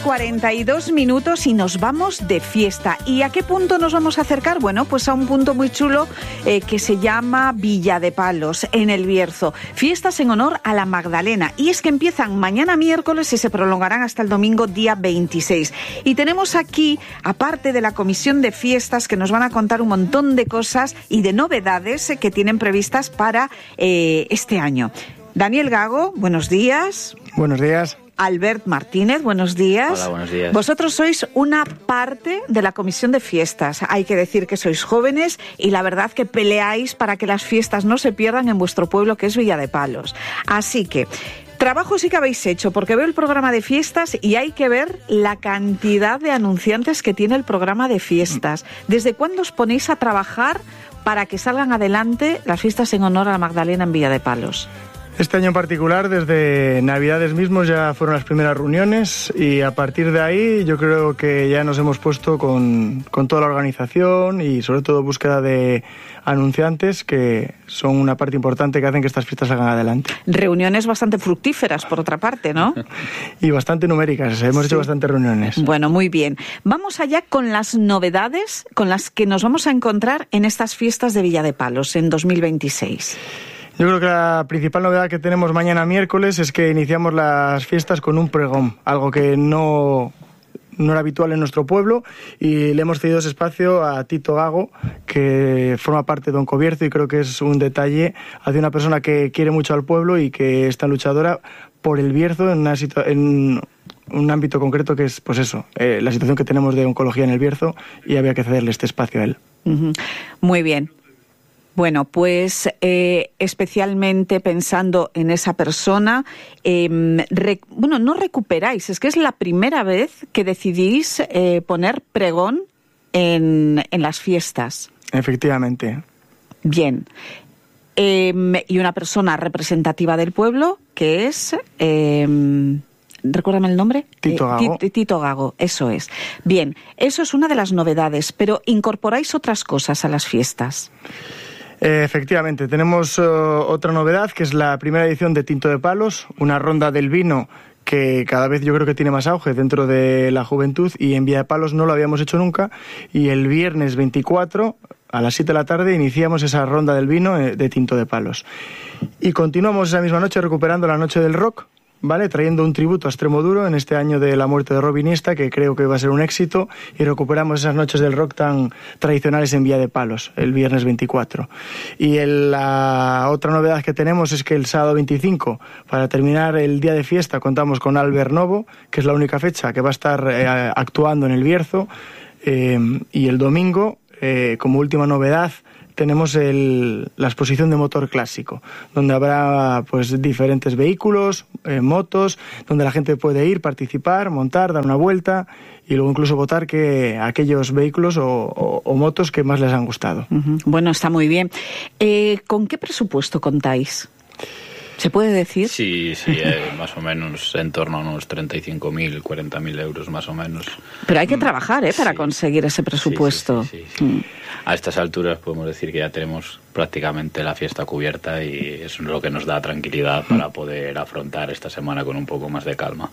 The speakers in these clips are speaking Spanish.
2:42 y nos vamos de fiesta. ¿Y a qué punto nos vamos a acercar? Bueno, pues a un punto muy chulo que se llama Villa de Palos, en El Bierzo. Fiestas en honor a la Magdalena. Y es que empiezan mañana miércoles y se prolongarán hasta el domingo día 26. Y tenemos aquí, aparte de la comisión de fiestas, que nos van a contar un montón de cosas y de novedades que tienen previstas para este año. Daniel Gago, buenos días. Buenos días. Albert Martínez, buenos días. Hola, buenos días. Vosotros sois una parte de la comisión de fiestas. Hay que decir que sois jóvenes y la verdad que peleáis para que las fiestas no se pierdan en vuestro pueblo, que es Villa de Palos. Así que trabajo sí que habéis hecho, porque veo el programa de fiestas y hay que ver la cantidad de anunciantes que tiene el programa de fiestas. ¿Desde cuándo os ponéis a trabajar para que salgan adelante las fiestas en honor a la Magdalena en Villa de Palos? Este año en particular, desde Navidades mismos ya fueron las primeras reuniones y a partir de ahí yo creo que ya nos hemos puesto con toda la organización y sobre todo búsqueda de anunciantes que son una parte importante que hacen que estas fiestas salgan adelante. Reuniones bastante fructíferas, por otra parte, ¿no? Y bastante numéricas, hemos hecho bastantes reuniones. Bueno, muy bien. Vamos allá con las novedades con las que nos vamos a encontrar en estas fiestas de Villa de Palos en 2026. Yo creo que la principal novedad que tenemos mañana miércoles es que iniciamos las fiestas con un pregón, algo que no era habitual en nuestro pueblo, y le hemos cedido ese espacio a Tito Gago, que forma parte de Oncobierzo, y creo que es un detalle hacia una persona que quiere mucho al pueblo y que es tan luchadora por el Bierzo en un ámbito concreto que es, pues eso, la situación que tenemos de oncología en el Bierzo, y había que cederle este espacio a él. Muy bien. Bueno, pues especialmente pensando en esa persona, no recuperáis, es que es la primera vez que decidís poner pregón en las fiestas. Efectivamente. Bien. Y una persona representativa del pueblo que es... recuérdame el nombre. Tito Gago. Tito Gago, eso es. Bien, eso es una de las novedades, pero incorporáis otras cosas a las fiestas. Efectivamente, tenemos otra novedad, que es la primera edición de Tinto de Palos, una ronda del vino que cada vez yo creo que tiene más auge dentro de la juventud, y en Villa de Palos no lo habíamos hecho nunca, y el viernes 24 a las 7 de la tarde iniciamos esa ronda del vino de Tinto de Palos. Y continuamos esa misma noche recuperando la Noche del Rock, ¿vale? Trayendo un tributo a Extremoduro en este año de la muerte de Rob Iniesta, que creo que va a ser un éxito, y recuperamos esas noches del rock tan tradicionales en Villa de Palos, el viernes 24. Y la otra novedad que tenemos es que el sábado 25, para terminar el día de fiesta, contamos con Albert Novo, que es la única fecha que va a estar actuando en el Bierzo, y el domingo, como última novedad, tenemos la exposición de motor clásico, donde habrá pues diferentes vehículos, motos, donde la gente puede ir, participar, montar, dar una vuelta y luego incluso votar que aquellos vehículos o motos que más les han gustado. Bueno, está muy bien. ¿Con qué presupuesto contáis? ¿Se puede decir? Sí, más o menos en torno a unos 35.000, 40.000 euros más o menos. Pero hay que trabajar para conseguir ese presupuesto. Sí. A estas alturas podemos decir que ya tenemos prácticamente la fiesta cubierta y eso es lo que nos da tranquilidad para poder afrontar esta semana con un poco más de calma.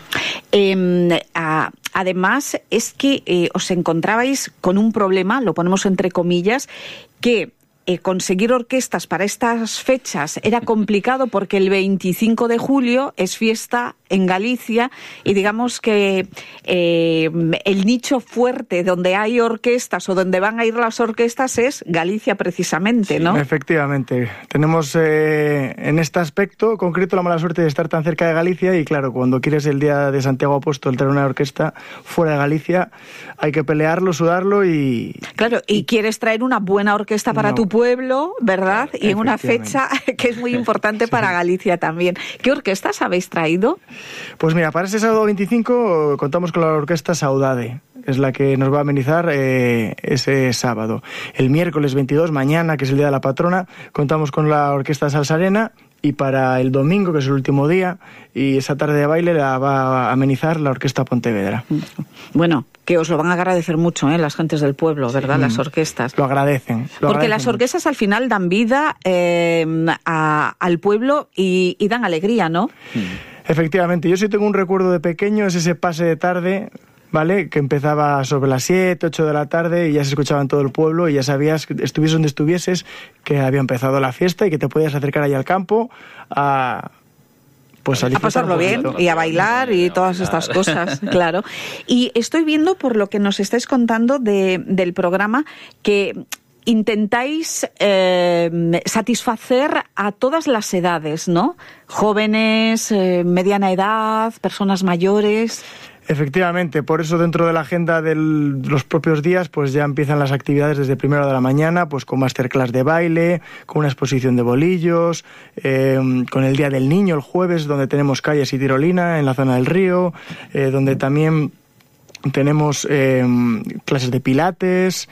Además, es que os encontrabais con un problema, lo ponemos entre comillas, que conseguir orquestas para estas fechas era complicado porque el 25 de julio es fiesta en Galicia y digamos que el nicho fuerte donde hay orquestas o donde van a ir las orquestas es Galicia precisamente, ¿no? Efectivamente. Tenemos en este aspecto concreto la mala suerte de estar tan cerca de Galicia y claro, cuando quieres el día de Santiago Apóstol traer una orquesta fuera de Galicia hay que pelearlo, sudarlo y... Claro, y quieres traer una buena orquesta para tu pueblo, ¿verdad? Claro, y en una fecha que es muy importante para Galicia también. ¿Qué orquestas habéis traído? Pues mira, para ese sábado 25 contamos con la orquesta Saudade, es la que nos va a amenizar ese sábado. El miércoles 22, mañana, que es el día de la patrona, contamos con la orquesta Salsarena, y para el domingo, que es el último día, y esa tarde de baile la va a amenizar la Orquesta Pontevedra. Bueno, que os lo van a agradecer mucho, las gentes del pueblo, ¿verdad? Las orquestas. Lo agradecen. Porque las orquestas al final dan vida al pueblo y dan alegría, ¿no? Efectivamente, yo sí tengo un recuerdo de pequeño, es ese pase de tarde, ¿vale? Que empezaba sobre las 7, 8 de la tarde y ya se escuchaba en todo el pueblo y ya sabías, estuvieses donde estuvieses, que había empezado la fiesta y que te podías acercar ahí al campo a pasarlo bien y a bailar y todas estas cosas, claro. Y estoy viendo, por lo que nos estáis contando del programa, que intentáis satisfacer a todas las edades, ¿no? Jóvenes, mediana edad, personas mayores. Efectivamente, por eso dentro de la agenda de los propios días pues ya empiezan las actividades desde primera de la mañana, pues con masterclass de baile, con una exposición de bolillos, con el Día del Niño el jueves, donde tenemos calles y tirolina en la zona del río, donde también tenemos clases de pilates,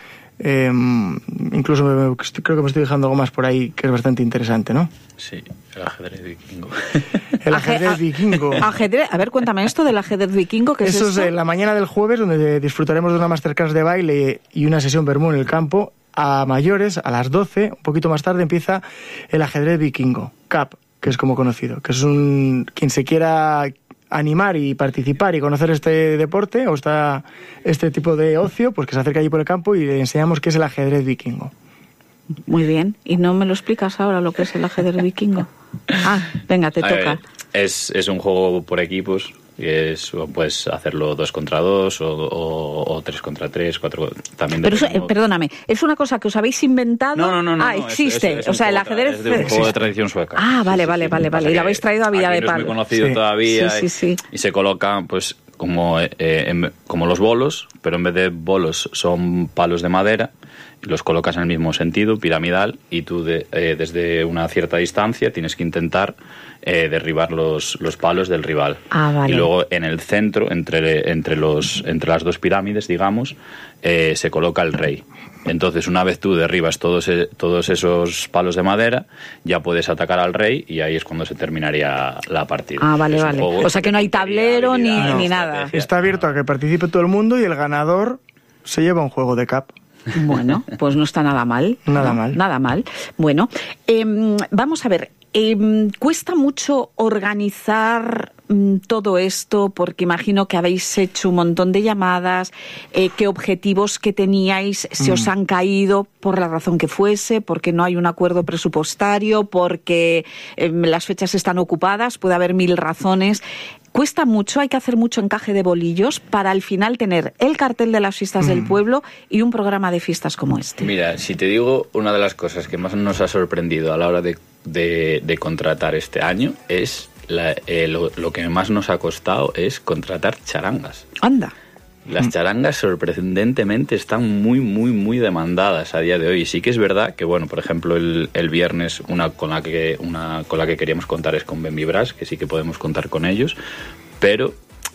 incluso creo que me estoy dejando algo más por ahí que es bastante interesante, ¿no? Sí, el ajedrez vikingo. El ajedrez vikingo. A ver, cuéntame esto del ajedrez vikingo. ¿Qué es esto? Eso es la mañana del jueves, donde disfrutaremos de una masterclass de baile y una sesión vermú en el campo. A mayores, a las 12, un poquito más tarde, empieza el ajedrez vikingo, CAP, que es como conocido, que es quien se quiera animar y participar y conocer este deporte o este tipo de ocio, pues que se acerca allí por el campo y le enseñamos qué es el ajedrez vikingo. Muy bien. ¿Y no me lo explicas ahora lo que es el ajedrez vikingo? Venga, te toca. Es un juego por equipos. Puedes hacerlo 2 contra 2 o 3 contra 3, 4... También. Pero perdóname, ¿es una cosa que os habéis inventado? No. Existe. Es el ajedrez... Es de un juego de tradición sueca. Vale. Y lo habéis traído a Villa de Palos. Es muy conocido todavía. Sí. Y se colocan, pues, como los bolos, pero en vez de bolos son palos de madera. Los colocas en el mismo sentido, piramidal, y tú desde una cierta distancia tienes que intentar derribar los palos del rival. Vale. Y luego en el centro, entre las dos pirámides, digamos, se coloca el rey. Entonces, una vez tú derribas todos esos palos de madera, ya puedes atacar al rey y ahí es cuando se terminaría la partida. Vale. O sea que no hay tablero ni nada. Está abierto a que participe todo el mundo y el ganador se lleva un juego de CAP. Bueno, pues no está nada mal. Nada mal. Bueno, vamos a ver. ¿Cuesta mucho organizar todo esto? Porque imagino que habéis hecho un montón de llamadas. ¿Qué objetivos que teníais se os han caído por la razón que fuese? Porque no hay un acuerdo presupuestario, porque las fechas están ocupadas, puede haber 1000 razones. Cuesta mucho, hay que hacer mucho encaje de bolillos para al final tener el cartel de las fiestas del pueblo y un programa de fiestas como este. Mira, si te digo, una de las cosas que más nos ha sorprendido a la hora de contratar este año es lo que más nos ha costado es contratar charangas. Anda. Las charangas sorprendentemente están muy, muy, muy demandadas a día de hoy. Sí que es verdad que, bueno, por ejemplo, el viernes una con la que queríamos contar es con Bembibras, que sí que podemos contar con ellos, pero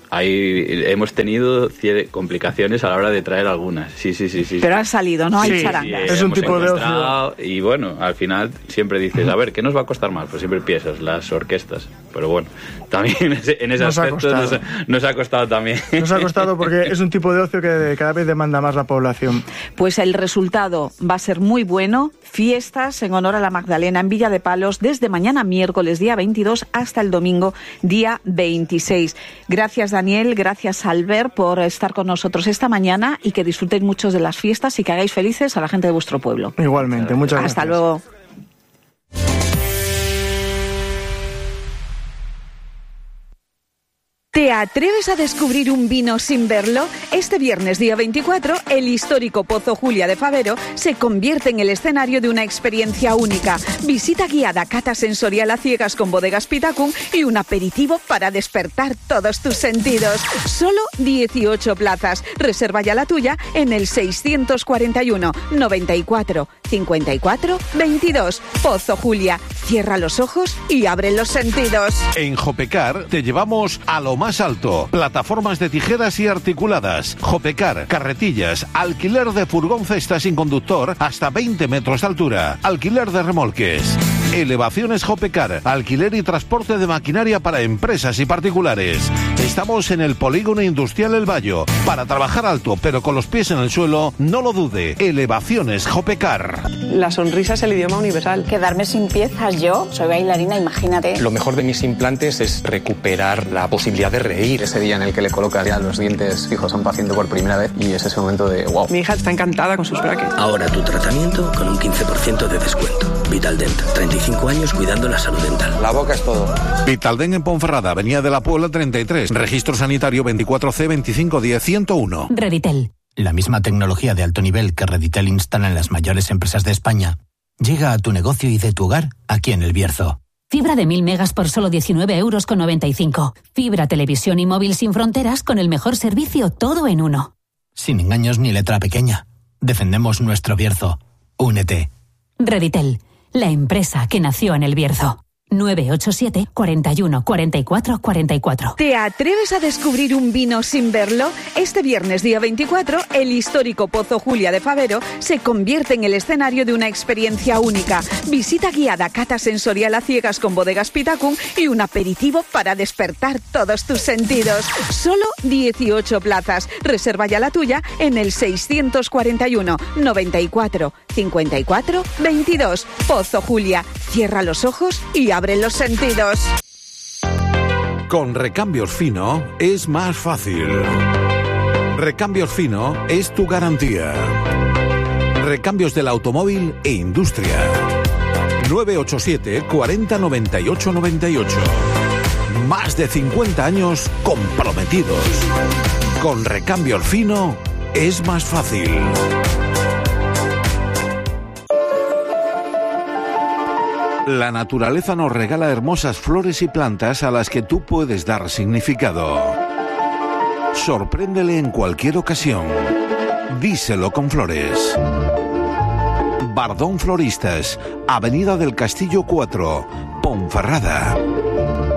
hemos tenido complicaciones a la hora de traer algunas. Sí. Pero han salido, ¿no? Hay charangas. Es un tipo de ocio. Y bueno, al final siempre dices, a ver, ¿qué nos va a costar más? Pues siempre piensas, las orquestas. Pero bueno, también en ese aspecto nos ha costado también. Nos ha costado porque es un tipo de ocio que cada vez demanda más la población. Pues el resultado va a ser muy bueno. Fiestas en honor a la Magdalena en Villa de Palos desde mañana miércoles día 22 hasta el domingo día 26. Gracias Daniel, gracias Albert por estar con nosotros esta mañana y que disfruten mucho de las fiestas y que hagáis felices a la gente de vuestro pueblo. Igualmente, muchas gracias. Hasta luego. ¿Te atreves a descubrir un vino sin verlo? Este viernes día 24, el histórico Pozo Julia de Fabero se convierte en el escenario de una experiencia única. Visita guiada, cata sensorial a ciegas con bodegas Pitacún y un aperitivo para despertar todos tus sentidos. Solo 18 plazas. Reserva ya la tuya en el 641 94 54 22. Pozo Julia. Cierra los ojos y abre los sentidos. En Jopecar te llevamos a lo más alto. Plataformas de tijeras y articuladas. Jopecar, carretillas, alquiler de furgón cesta sin conductor hasta 20 metros de altura. Alquiler de remolques. Elevaciones Jopecar, alquiler y transporte de maquinaria para empresas y particulares. Estamos en el Polígono Industrial El Bayo. Para trabajar alto, pero con los pies en el suelo, no lo dude. Elevaciones Jopecar. La sonrisa es el idioma universal. Quedarme sin piezas, yo soy bailarina, imagínate. Lo mejor de mis implantes es recuperar la posibilidad de reír. Ese día en el que le colocas ya los dientes fijos a un paciente por primera vez y es ese momento de wow. Mi hija está encantada con sus brackets. Ahora tu tratamiento con un 15% de descuento. Vitaldent, 35 años cuidando la salud dental. La boca es todo. Vitaldent en Ponferrada, Avenida de la Puebla 33. Registro sanitario 24C 2510 101. Reditel. La misma tecnología de alto nivel que Reditel instala en las mayores empresas de España llega a tu negocio y de tu hogar aquí en El Bierzo. Fibra de 1000 megas por solo 19,95 €. Fibra, televisión y móvil sin fronteras con el mejor servicio, todo en uno. Sin engaños ni letra pequeña. Defendemos nuestro Bierzo. Únete. Reditel, la empresa que nació en El Bierzo. 987 41 44 44. ¿Te atreves a descubrir un vino sin verlo? Este viernes día 24, el histórico Pozo Julia de Favero se convierte en el escenario de una experiencia única. Visita guiada, cata sensorial a ciegas con bodegas Pitacum y un aperitivo para despertar todos tus sentidos. Solo 18 plazas. Reserva ya la tuya en el 641 94 54 22. Pozo Julia. Cierra los ojos y abre los sentidos. Con Recambios Fino es más fácil. Recambios Fino es tu garantía. Recambios del automóvil e industria. 987 40 98 98. Más de 50 años comprometidos. Con Recambios Fino es más fácil. La naturaleza nos regala hermosas flores y plantas a las que tú puedes dar significado. Sorpréndele en cualquier ocasión. Díselo con flores. Bardón Floristas, Avenida del Castillo 4, Ponferrada.